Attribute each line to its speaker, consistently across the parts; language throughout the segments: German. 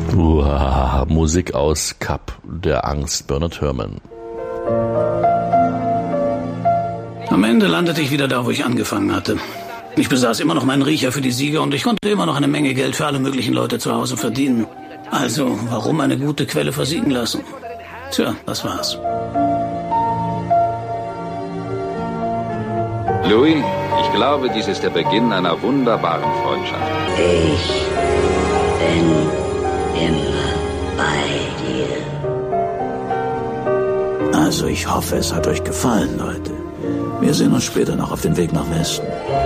Speaker 1: Musik aus Cup der Angst, Bernard Herrmann.
Speaker 2: Am Ende landete ich wieder da, wo ich angefangen hatte. Ich besaß immer noch meinen Riecher für die Siege und ich konnte immer noch eine Menge Geld für alle möglichen Leute zu Hause verdienen. Also, warum eine gute Quelle versiegen lassen? Tja, das war's.
Speaker 3: Louis, ich glaube, dies ist der Beginn einer wunderbaren Freundschaft.
Speaker 4: Ich bin immer bei dir.
Speaker 2: Also, ich hoffe, es hat euch gefallen, Leute. Wir sehen uns später noch auf dem Weg nach Westen.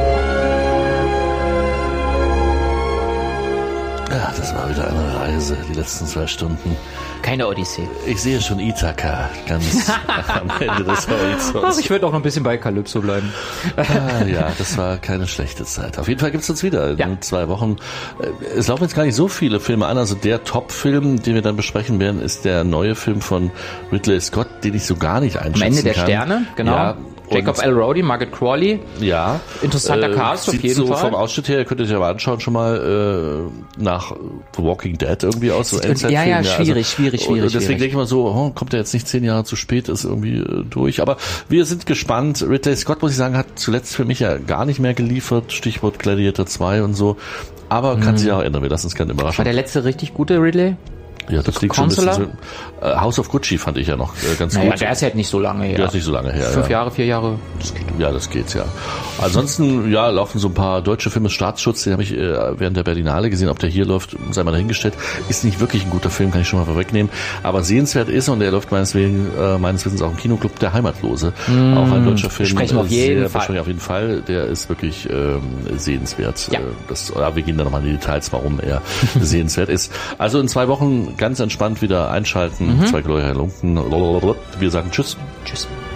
Speaker 1: Ja, das war wieder eine Reise, die letzten 2 Stunden.
Speaker 5: Keine Odyssee.
Speaker 1: Ich sehe schon Ithaka ganz am Ende des Horizonts.
Speaker 5: Ach, ich würde auch noch ein bisschen bei Calypso bleiben.
Speaker 1: Ja, das war keine schlechte Zeit. Auf jeden Fall gibt's uns wieder in 2 Wochen. Es laufen jetzt gar nicht so viele Filme an. Also der Top-Film, den wir dann besprechen werden, ist der neue Film von Ridley Scott, den ich so gar nicht einschätzen kann.
Speaker 5: Am Ende der Sterne, genau. Ja, Jacob L. Rowdy, Margaret Crawley.
Speaker 1: Ja.
Speaker 5: Interessanter Cast auf jeden Fall.
Speaker 1: Vom Ausschnitt her, könnt ihr euch aber anschauen, schon mal nach The Walking Dead irgendwie aus. So
Speaker 5: ja, schwierig.
Speaker 1: Und deswegen denke ich mal so, kommt er jetzt nicht 10 Jahre zu spät, ist irgendwie durch. Aber wir sind gespannt. Ridley Scott, muss ich sagen, hat zuletzt für mich ja gar nicht mehr geliefert. Stichwort Gladiator 2 und so. Aber kann sich auch ändern. Wir lassen uns keine Überraschung.
Speaker 5: War der letzte richtig gute Ridley?
Speaker 1: Ja, das liegt schon ein bisschen so. House of Gucci fand ich ja noch ganz gut.
Speaker 5: Ja, der ist halt nicht so lange her.
Speaker 1: Der ist nicht so lange her.
Speaker 5: 5 Jahre, 4 Jahre,
Speaker 1: das geht. Ja, das geht, ja. Ansonsten, laufen so ein paar deutsche Filme. Staatsschutz, den habe ich während der Berlinale gesehen. Ob der hier läuft, sei mal dahingestellt. Ist nicht wirklich ein guter Film, kann ich schon mal vorwegnehmen. Aber sehenswert ist, und der läuft meines Wissens auch im Kinoclub, Der Heimatlose. Auch ein deutscher Film.
Speaker 5: Sprechen wir auf jeden Fall.
Speaker 1: Auf jeden Fall. Der ist wirklich sehenswert.
Speaker 5: Ja.
Speaker 1: Wir gehen da nochmal in die Details, warum er sehenswert ist. Also in 2 Wochen ganz entspannt wieder einschalten. 2 glorreiche Lumpen. Wir sagen Tschüss.
Speaker 5: Tschüss.